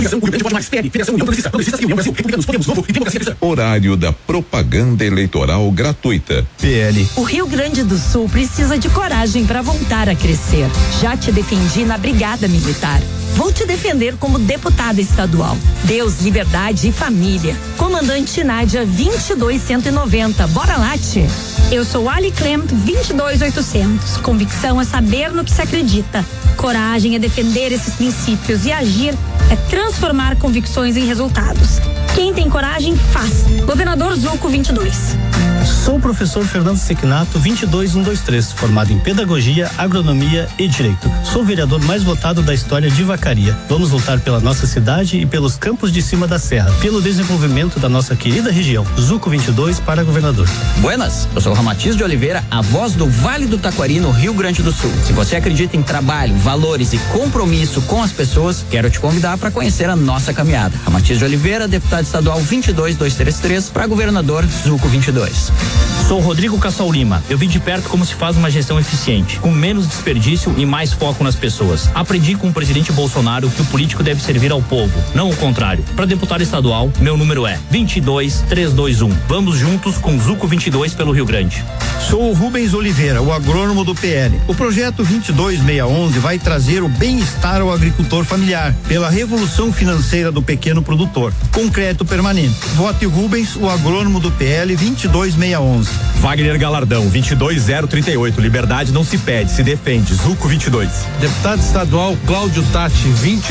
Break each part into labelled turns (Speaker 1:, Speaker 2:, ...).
Speaker 1: Horário da propaganda eleitoral gratuita.
Speaker 2: PL.
Speaker 3: O Rio Grande do Sul precisa de coragem para voltar a crescer. Já te defendi na Brigada Militar. Vou te defender como deputada estadual. Deus, liberdade e família. Comandante Nádia 22190. Bora lá, tchê.
Speaker 4: Eu sou Ali Clement 22800. Convicção é saber no que se acredita. Coragem é defender esses princípios e agir é transformar convicções em resultados. Quem tem coragem faz. Governador Zuco 22.
Speaker 5: Sou o professor Fernando Sequinato 22123, formado em Pedagogia, Agronomia e Direito. Sou o vereador mais votado da história de Vacaria. Vamos lutar pela nossa cidade e pelos campos de cima da serra, pelo desenvolvimento da nossa querida região. Zuco 22 para governador.
Speaker 6: Buenas, eu sou o Ramatiz de Oliveira, a voz do Vale do Taquari, no Rio Grande do Sul. Se você acredita em trabalho, valores e compromisso com as pessoas, quero te convidar para conhecer a nossa caminhada. Ramatiz de Oliveira, deputado estadual 22233 para governador Zuco 22.
Speaker 7: Sou Rodrigo Cassol Lima. Eu vi de perto como se faz uma gestão eficiente, com menos desperdício e mais foco nas pessoas. Aprendi com o presidente Bolsonaro que o político deve servir ao povo, não o contrário. Para deputado estadual, meu número é 22321. Vamos juntos com Zuco 22 pelo Rio Grande.
Speaker 2: Sou o Rubens Oliveira, o agrônomo do PL. O projeto 22611 vai trazer o bem-estar ao agricultor familiar, pela revolução financeira do pequeno produtor. Concreto permanente. Vote Rubens, o agrônomo do PL 22611.
Speaker 8: Wagner Galardão 22038. Liberdade não se pede, se defende. Zuco 22.
Speaker 9: Deputado estadual Cláudio Tati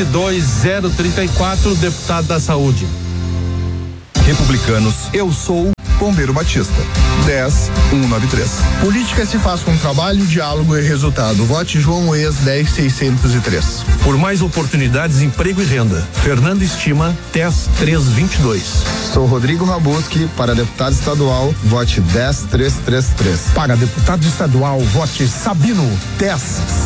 Speaker 9: 22034, deputado da Saúde.
Speaker 10: Republicanos, eu sou Bombeiro Batista 10193.
Speaker 11: Política se faz com trabalho, diálogo e resultado. Vote João Ex 10603.
Speaker 12: Por mais oportunidades, emprego e renda. Fernando Estima, TES 322.
Speaker 13: Sou Rodrigo Rabuski, para deputado estadual, vote 10333.
Speaker 14: Para deputado estadual, vote Sabino, TES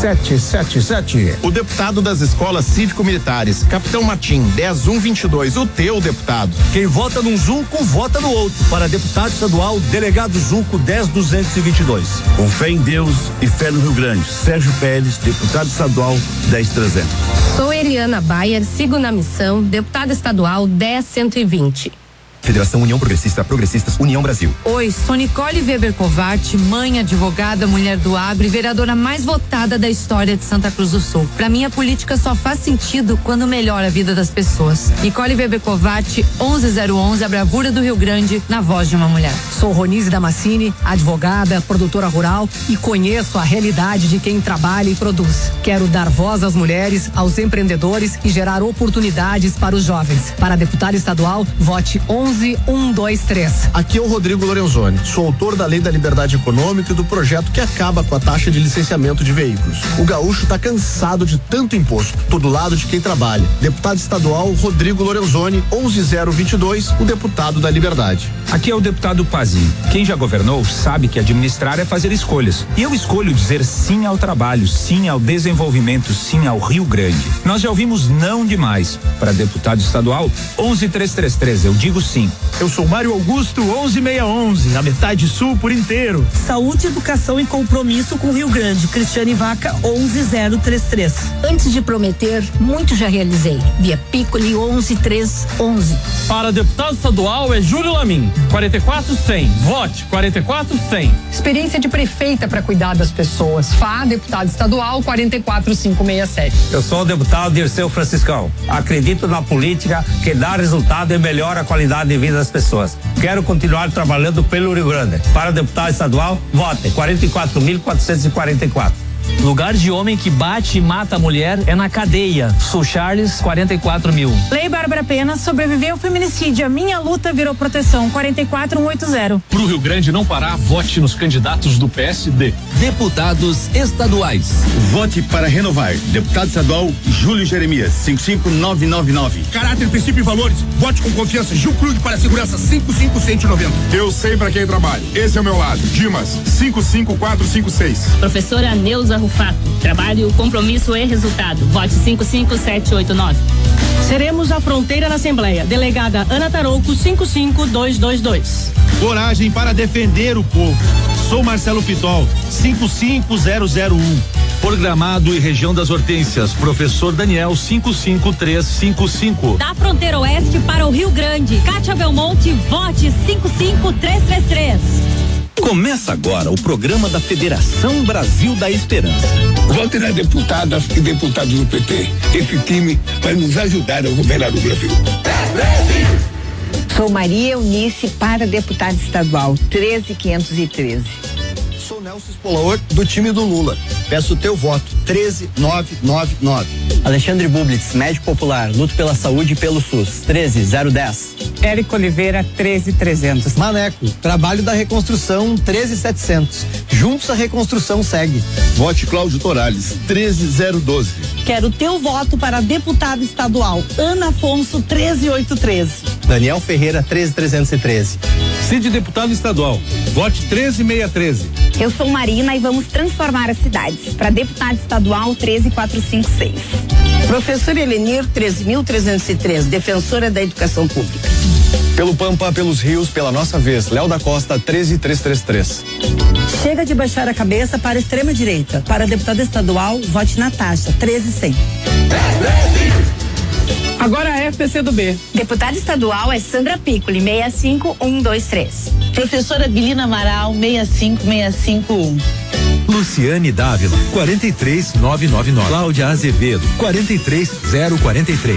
Speaker 14: 777.
Speaker 15: O deputado das escolas cívico-militares, Capitão Martim, 10122, o teu deputado.
Speaker 16: Quem vota num Zuco, vota no outro. Para deputado estadual, delegado Zuco 10222.
Speaker 17: Com fé em Deus e fé no Rio Grande. Sérgio Pérez, deputado estadual 10300.
Speaker 18: Sou Eliana Bayer, sigo na missão, deputada estadual 10120.
Speaker 19: Federação União Progressista, Progressistas União Brasil.
Speaker 20: Oi, sou Nicole Weber Covart, mãe, advogada, mulher do agro e vereadora mais votada da história de Santa Cruz do Sul. Pra mim, a política só faz sentido quando melhora a vida das pessoas. Nicole Weber Covart, 11011, a bravura do Rio Grande, na voz de uma mulher.
Speaker 21: Sou Ronise Damascene, advogada, produtora rural e conheço a realidade de quem trabalha e produz. Quero dar voz às mulheres, aos empreendedores e gerar oportunidades para os jovens. Para deputado estadual, vote 11123.
Speaker 22: Aqui é o Rodrigo Lorenzoni. Sou autor da Lei da Liberdade Econômica e do projeto que acaba com a taxa de licenciamento de veículos. O gaúcho tá cansado de tanto imposto. Tô do lado de quem trabalha. Deputado estadual Rodrigo Lorenzoni, 11022, o deputado da Liberdade.
Speaker 23: Aqui é o deputado Pazin. Quem já governou sabe que administrar é fazer escolhas. E eu escolho dizer sim ao trabalho, sim ao desenvolvimento, sim ao Rio Grande. Nós já ouvimos não demais. Para deputado estadual, 11333, eu digo sim.
Speaker 24: Eu sou Mário Augusto, 11611, na metade sul por inteiro.
Speaker 25: Saúde, educação e compromisso com o Rio Grande. Cristiane Vaca, 11033.
Speaker 26: Antes de prometer, muito já realizei. Via Piccoli 11311.
Speaker 27: Para deputado estadual é Júlio Lamin, 44100. Vote 44100.
Speaker 28: Experiência de prefeita para cuidar das pessoas. FA, deputado estadual 44567.
Speaker 29: Eu sou o deputado Dirceu Franciscão. Acredito na política que dá resultado e melhora a qualidade de vida das pessoas. Quero continuar trabalhando pelo Rio Grande. Para deputado estadual, vote 44.444.
Speaker 7: Lugar de homem que bate e mata a mulher é na cadeia. Sou Charles, 44.000.
Speaker 20: Lei Bárbara Pena, sobreviveu ao feminicídio. A minha luta virou proteção, 44180.
Speaker 30: Pro Rio Grande não parar, vote nos candidatos do PSD.
Speaker 31: Deputados estaduais.
Speaker 32: Vote para renovar. Deputado estadual Júlio Jeremias, 55999.
Speaker 33: Caráter, princípio e valores. Vote com confiança. Gil Krug para a segurança, 55190.
Speaker 34: Eu sei para quem trabalho. Esse é o meu lado. Dimas, 55456.
Speaker 35: Professora Neuza Rufato. Trabalho, compromisso e resultado. Vote 55789.
Speaker 36: Seremos a fronteira na Assembleia. Delegada Ana Tarouco, 55222.
Speaker 37: Coragem para defender o povo. Sou Marcelo Pitol, 55001.
Speaker 1: Por Gramado e região das Hortênsias, professor Daniel 55355.
Speaker 2: Da fronteira oeste para o Rio Grande, Cátia Belmonte, vote 55333.
Speaker 3: Começa agora o programa da Federação Brasil da Esperança.
Speaker 4: Vote nas deputadas e deputados do PT. Esse time vai nos ajudar a governar o Brasil.
Speaker 5: Sou Maria Eunice para deputada estadual 13513.
Speaker 22: Sou Nelson Espolaor, do time do Lula. Peço o teu voto, 13999.
Speaker 6: Alexandre Bublitz, médico popular, luto pela saúde e pelo SUS, 13010.
Speaker 8: Érico Oliveira, 13300.
Speaker 22: Maneco, trabalho da reconstrução, 13700. Juntos a reconstrução segue.
Speaker 32: Vote Cláudio Torales, 13012.
Speaker 36: Quero o teu voto para deputada estadual, Ana Afonso, 13813.
Speaker 22: Daniel Ferreira, 13313.
Speaker 1: Cid deputado estadual, vote 13613.
Speaker 9: Eu sou Marina e vamos transformar as cidades. Para deputado estadual 13456.
Speaker 28: Professora Elenir 13.303, defensora da educação pública.
Speaker 22: Pelo Pampa, pelos rios, pela nossa vez, Léo da Costa 13333.
Speaker 36: Chega de baixar a cabeça para a extrema direita. Para deputada estadual, vote Natasha 13100.
Speaker 28: Agora a FPC do B.
Speaker 9: Deputada estadual é Sandra Piccoli, 65123.
Speaker 28: Professora Bilina Amaral, 65651.
Speaker 1: Luciane Dávila, 43999. Cláudia Azevedo, 43043.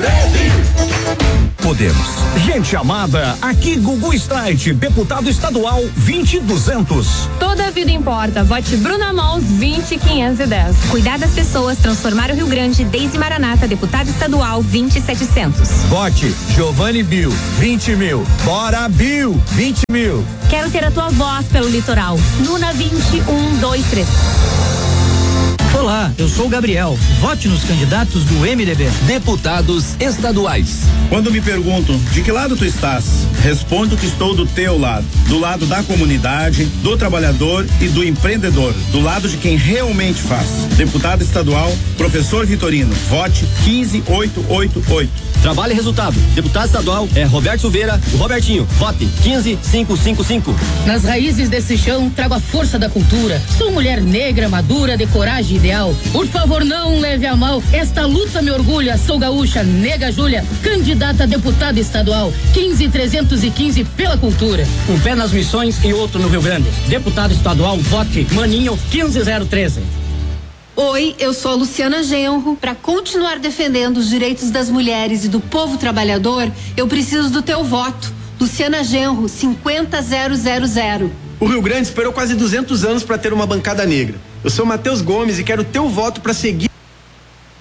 Speaker 1: Podemos.
Speaker 10: Gente amada, aqui Gugu Strike, deputado estadual 20200.
Speaker 18: Toda a vida importa. Vote Bruna Mons 20510.
Speaker 9: Cuidar das pessoas, transformar o Rio Grande, Deise Maranata, deputada estadual 20700.
Speaker 10: Vote Giovanni Bill, 20.000. Bora Bill, 20.000.
Speaker 9: Quero ter a tua voz pelo litoral. Luna 20123.
Speaker 11: Olá, eu sou o Gabriel. Vote nos candidatos do MDB.
Speaker 31: Deputados estaduais.
Speaker 12: Quando me perguntam de que lado tu estás, respondo que estou do teu lado, do lado da comunidade, do trabalhador e do empreendedor, do lado de quem realmente faz. Deputado estadual, professor Vitorino, vote 15888.
Speaker 6: Trabalho e resultado. Deputado estadual é Roberto Silveira, o Robertinho. Vote 15555.
Speaker 28: Nas raízes desse chão, trago a força da cultura. Sou mulher negra, madura, de coragem ideal. Por favor, não leve a mal. Esta luta me orgulha. Sou gaúcha, nega Júlia, candidata a deputada estadual 15315 pela cultura.
Speaker 11: Um pé nas missões e outro no Rio Grande. Deputado estadual, vote Maninho 15013.
Speaker 28: Oi, eu sou a Luciana Genro. Para continuar defendendo os direitos das mulheres e do povo trabalhador, eu preciso do teu voto. Luciana Genro, 50000.
Speaker 22: O Rio Grande esperou quase 200 anos para ter uma bancada negra. Eu sou Matheus Gomes e quero teu voto para seguir